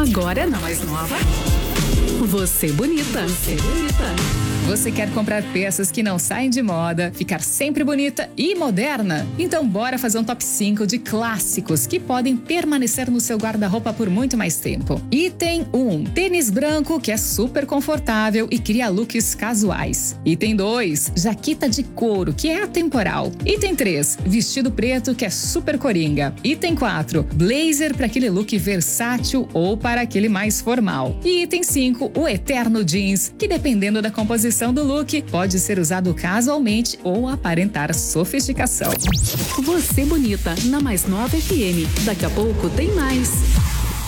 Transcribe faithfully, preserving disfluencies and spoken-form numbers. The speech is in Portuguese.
Agora na Mais Nova. Você bonita. Você bonita. Você quer comprar peças que não saem de moda, ficar sempre bonita e moderna? Então bora fazer um top cinco de clássicos que podem permanecer no seu guarda-roupa por muito mais tempo. Item um. Tênis branco, que é super confortável e cria looks casuais. Item dois. Jaqueta de couro, que é atemporal. Item três. Vestido preto, que é super coringa. Item quatro. Blazer para aquele look versátil ou para aquele mais formal. E item cinco. O eterno jeans, que dependendo da composição do look, pode ser usado casualmente ou aparentar sofisticação. Você bonita, na Mais Nova F M. Daqui a pouco tem mais.